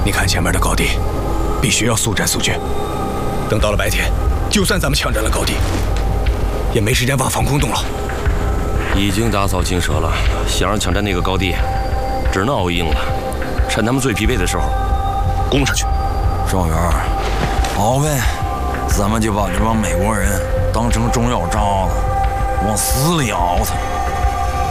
你看前面的高地，必须要速战速决。等到了白天，就算咱们抢占了高地，也没时间挖防空洞了。 已经打扫净舍了，想让抢占那个高地，只能熬硬了。趁他们最疲惫的时候，攻上去。 赵元，好呗，咱们就把这帮美国人当成中药渣子，往死里熬他。